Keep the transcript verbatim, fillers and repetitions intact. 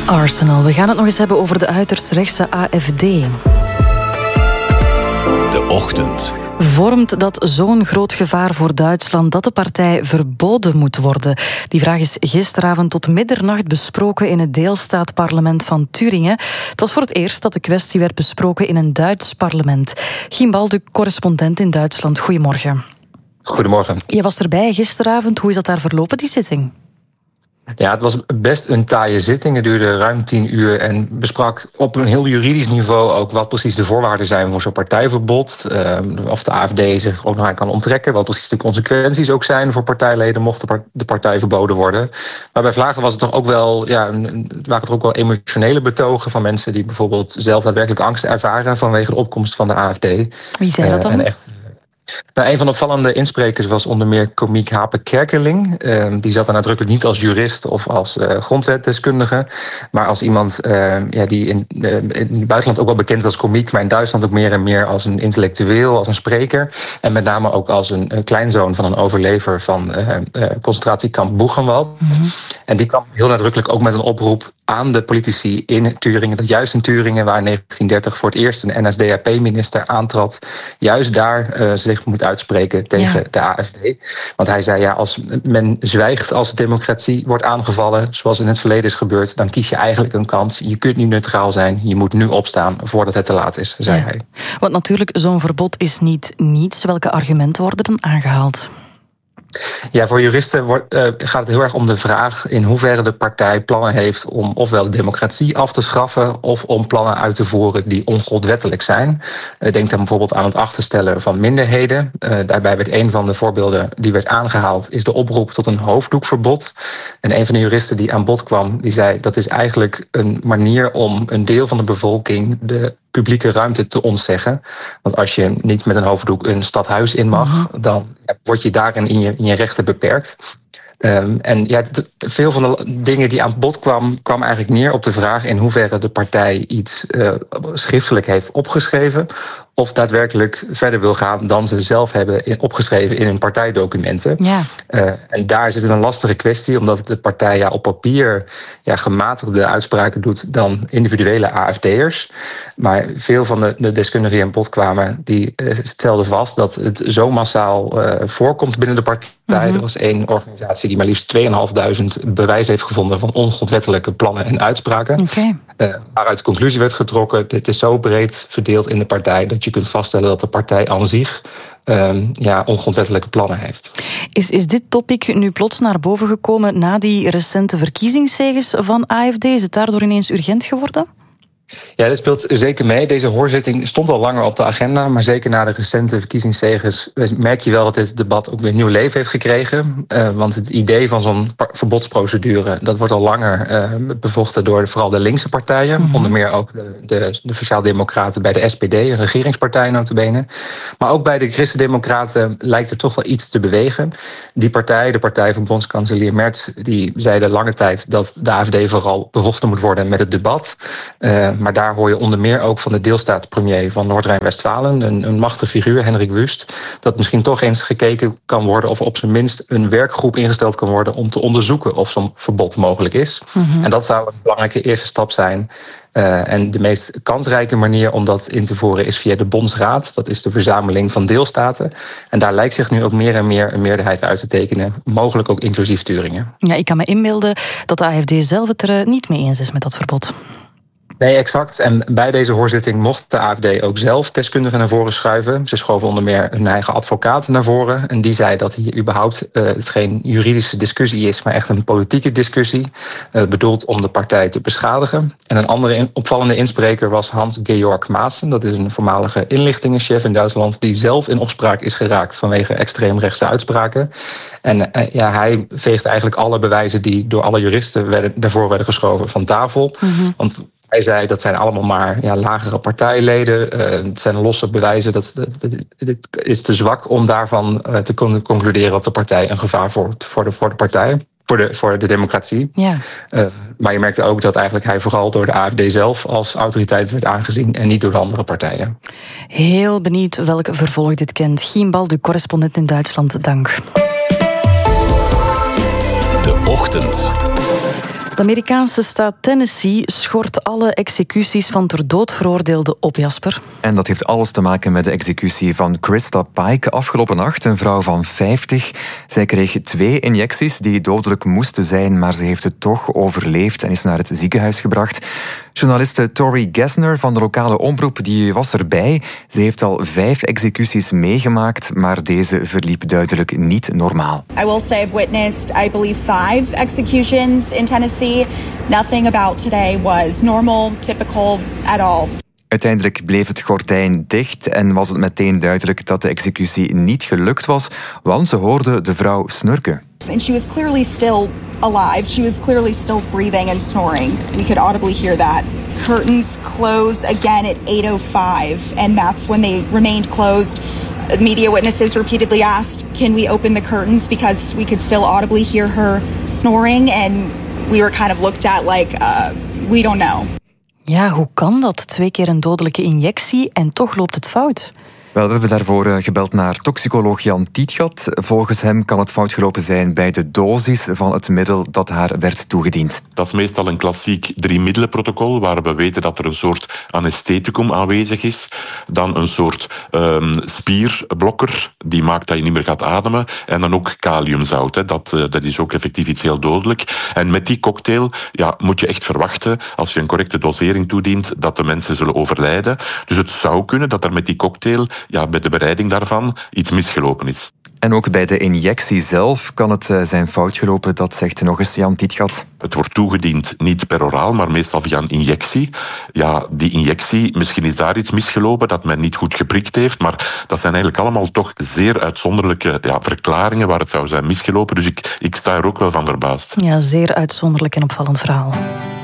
Arsenal. We gaan het nog eens hebben over de uiterst rechtse A F D. De Ochtend. Vormt dat zo'n groot gevaar voor Duitsland dat de partij verboden moet worden? Die vraag is gisteravond tot middernacht besproken in het deelstaatparlement van Thuringen. Het was voor het eerst dat de kwestie werd besproken in een Duits parlement. Gien Balduc, correspondent in Duitsland. Goedemorgen. Goedemorgen. Je was erbij gisteravond. Hoe is dat daar verlopen, die zitting? Ja, het was best een taaie zitting. Het duurde ruim tien uur en besprak op een heel juridisch niveau ook wat precies de voorwaarden zijn voor zo'n partijverbod. Uh, of de A F D zich er ook nog aan kan onttrekken. Wat precies de consequenties ook zijn voor partijleden mocht de partij verboden worden. Maar bij Vlagen was het toch ook wel, ja, het waren toch ook wel emotionele betogen van mensen die bijvoorbeeld zelf daadwerkelijk angst ervaren vanwege de opkomst van de A F D. Wie zei dat dan? Uh, Nou, een van de opvallende insprekers was onder meer komiek Hape Kerkeling. Uh, die zat er nadrukkelijk niet als jurist of als uh, grondwetdeskundige, maar als iemand uh, ja, die in, uh, in het buitenland ook wel bekend is als komiek, maar in Duitsland ook meer en meer als een intellectueel, als een spreker. En met name ook als een, een kleinzoon van een overlever van uh, uh, concentratiekamp Buchenwald. Mm-hmm. En die kwam heel nadrukkelijk ook met een oproep aan de politici in Thuringen, dat juist in Thuringen, waar in negentien dertig voor het eerst een N S D A P-minister aantrad, juist daar uh, zich moet uitspreken tegen ja. de A F D. Want hij zei, ja, als men zwijgt als democratie wordt aangevallen, zoals in het verleden is gebeurd, dan kies je eigenlijk een kant. Je kunt niet neutraal zijn, je moet nu opstaan voordat het te laat is, zei ja. hij. Want natuurlijk, zo'n verbod is niet niets. Welke argumenten worden dan aangehaald? Ja, voor juristen wordt, uh, gaat het heel erg om de vraag in hoeverre de partij plannen heeft om ofwel de democratie af te schaffen of om plannen uit te voeren die ongrondwettelijk zijn. Uh, denk dan bijvoorbeeld aan het achterstellen van minderheden. Uh, daarbij werd een van de voorbeelden die werd aangehaald is de oproep tot een hoofddoekverbod. En een van de juristen die aan bod kwam, die zei dat is eigenlijk een manier om een deel van de bevolking de publieke ruimte te ontzeggen. Want als je niet met een hoofddoek een stadhuis in mag, uh-huh. dan ja, word je daarin in je, in je rechten beperkt. Um, en ja, t- veel van de dingen die aan bod kwam, kwam eigenlijk neer op de vraag in hoeverre de partij iets uh, schriftelijk heeft opgeschreven of daadwerkelijk verder wil gaan dan ze zelf hebben in, opgeschreven in hun partijdocumenten. Ja. Uh, en daar zit een lastige kwestie, omdat de partij ja, op papier ja, gematigde uitspraken doet dan individuele A F D'ers. Maar veel van de, de deskundigen die aan bod kwamen, die uh, stelden vast dat het zo massaal uh, voorkomt binnen de partij. Mm-hmm. Er was één organisatie die maar liefst tweeduizend vijfhonderd bewijs heeft gevonden van ongrondwettelijke plannen en uitspraken. Okay. Uh, waaruit de conclusie werd getrokken, dit is zo breed verdeeld in de partij dat je kunt vaststellen dat de partij aan zich uh, ja, ongrondwettelijke plannen heeft. Is, is dit topic nu plots naar boven gekomen na die recente verkiezingszeges van A F D? Is het daardoor ineens urgent geworden? Ja, dat speelt zeker mee. Deze hoorzitting stond al langer op de agenda, maar zeker na de recente verkiezingszeges merk je wel dat dit debat ook weer nieuw leven heeft gekregen. Uh, want het idee van zo'n par- verbodsprocedure, dat wordt al langer uh, bevochten door vooral de linkse partijen. Mm-hmm. Onder meer ook de, de, de Sociaaldemocraten bij de S P D, een regeringspartij notabene. Maar ook bij de Christen-Democraten lijkt er toch wel iets te bewegen. Die partij, de partij van bondskanselier Merz, die zeiden lange tijd dat de A F D vooral bevochten moet worden met het debat. Uh, Maar daar hoor je onder meer ook van de deelstaatpremier van Noord-Rijn-Westfalen, een, een machtige figuur, Henrik Wüst, dat misschien toch eens gekeken kan worden of op zijn minst een werkgroep ingesteld kan worden om te onderzoeken of zo'n verbod mogelijk is. Mm-hmm. En dat zou een belangrijke eerste stap zijn. Uh, en de meest kansrijke manier om dat in te voeren is via de Bondsraad. Dat is de verzameling van deelstaten. En daar lijkt zich nu ook meer en meer een meerderheid uit te tekenen. Mogelijk ook inclusief Thuringen. Ja, ik kan me inbeelden dat de A F D zelf het er niet mee eens is met dat verbod. Nee, exact. En bij deze hoorzitting mocht de A F D ook zelf deskundigen naar voren schuiven. Ze schoven onder meer hun eigen advocaat naar voren. En die zei dat hier überhaupt uh, het geen juridische discussie is, maar echt een politieke discussie. Uh, bedoeld om de partij te beschadigen. En een andere in, opvallende inspreker was Hans-Georg Maassen. Dat is een voormalige inlichtingenchef in Duitsland die zelf in opspraak is geraakt vanwege extreemrechtse uitspraken. En uh, ja, hij veegt eigenlijk alle bewijzen die door alle juristen werden, daarvoor werden geschoven van tafel. Mm-hmm. Want hij zei dat zijn allemaal maar ja, lagere partijleden. Uh, het zijn losse bewijzen. Dat, dat, dat, dit is te zwak om daarvan uh, te kunnen concluderen dat de partij een gevaar vormt voor de, voor de partij. Voor de, voor de democratie. Ja. Uh, maar je merkte ook dat eigenlijk hij vooral door de A F D zelf als autoriteit werd aangezien en niet door de andere partijen. Heel benieuwd welk vervolg dit kent. Gien Balduc, correspondent in Duitsland. Dank. De Ochtend. De Amerikaanse staat Tennessee schort alle executies van ter dood veroordeelden op, Jasper. En dat heeft alles te maken met de executie van Krista Pike afgelopen nacht, een vrouw van vijftig. Zij kreeg twee injecties die dodelijk moesten zijn, maar ze heeft het toch overleefd en is naar het ziekenhuis gebracht. Journaliste Tori Gessner van de lokale omroep die was erbij. Ze heeft al vijf executies meegemaakt, maar deze verliep duidelijk niet normaal. I will say I've witnessed, I believe, five executions in Tennessee. Nothing about today was normal, typical at all. Uiteindelijk bleef het gordijn dicht en was het meteen duidelijk dat de executie niet gelukt was, want ze hoorde de vrouw snurken. And she was clearly still alive. She was clearly still breathing and snoring. We could audibly hear that. Curtains close again at eight oh five, and that's when they remained closed. Media witnesses repeatedly asked, can we open the curtains, because we could still audibly hear her snoring, and we were kind of looked at like, uh, we don't know. Ja, hoe kan dat? Twee keer een dodelijke injectie en toch loopt het fout. Wel, we hebben daarvoor gebeld naar toxicoloog Jan Tietgat. Volgens hem kan het fout gelopen zijn bij de dosis van het middel dat haar werd toegediend. Dat is meestal een klassiek drie-middelenprotocol, waar we weten dat er een soort anestheticum aanwezig is. Dan een soort um, spierblokker, die maakt dat je niet meer gaat ademen. En dan ook kaliumzout, hè. Dat, uh, dat is ook effectief iets heel dodelijk. En met die cocktail ja, moet je echt verwachten, als je een correcte dosering toedient, dat de mensen zullen overlijden. Dus het zou kunnen dat er met die cocktail, ja, bij de bereiding daarvan iets misgelopen is. En ook bij de injectie zelf kan het zijn fout gelopen, dat zegt nog eens Jan Tietgat. Het wordt toegediend niet per oraal, maar meestal via een injectie. Ja, die injectie, misschien is daar iets misgelopen dat men niet goed geprikt heeft, maar dat zijn eigenlijk allemaal toch zeer uitzonderlijke ja, verklaringen waar het zou zijn misgelopen. Dus ik, ik sta er ook wel van verbaasd. Ja, zeer uitzonderlijk en opvallend verhaal.